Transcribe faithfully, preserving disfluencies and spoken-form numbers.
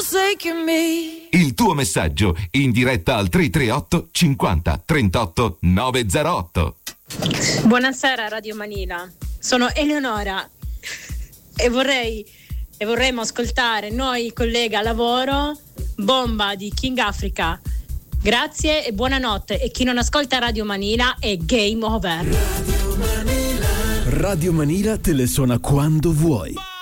forsaken me. Il tuo messaggio in diretta al tre tre otto cinquanta trentotto novecentootto. Buonasera Radio Manila, sono Eleonora e vorrei e vorremmo ascoltare noi collega lavoro Bomba di King Africa. Grazie e buonanotte, e chi non ascolta Radio Manila è game over. Radio Manila te le suona quando vuoi.